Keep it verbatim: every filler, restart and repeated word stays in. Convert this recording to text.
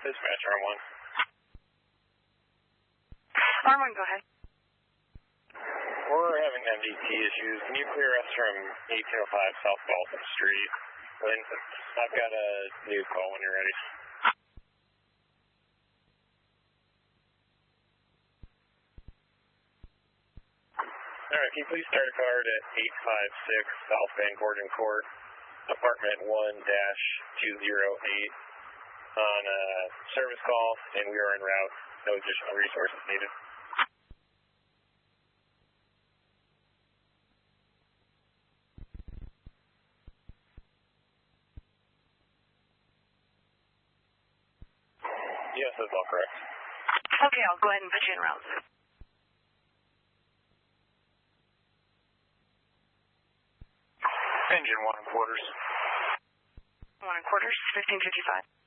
Dispatch, R one. R one, go ahead. We're having M D T issues. Can you clear us from eighteen oh five South Baltimore Street? Linton, I've got a new call when you're ready. All right, can you please start a card at eight five six South Van Gordon Court, apartment one dash two oh eight, on a service call, and we are en route. No additional resources needed. Yes, that's all correct. Okay, I'll go ahead and put you in route. Engine one and quarters. One and quarters, fifteen fifty-five.